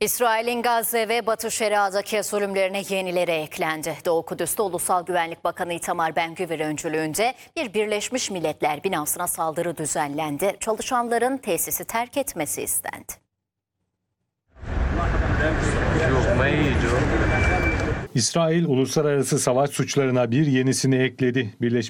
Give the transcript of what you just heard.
İsrail'in Gazze ve Batı Şeria'daki zulümlerine yenileri eklendi. Doğu Kudüs'te Ulusal Güvenlik Bakanı Itamar Ben-Gvir öncülüğünde bir Birleşmiş Milletler binasına saldırı düzenlendi. Çalışanların tesisi terk etmesi istendi. İsrail uluslararası savaş suçlarına bir yenisini ekledi. Birleşmiş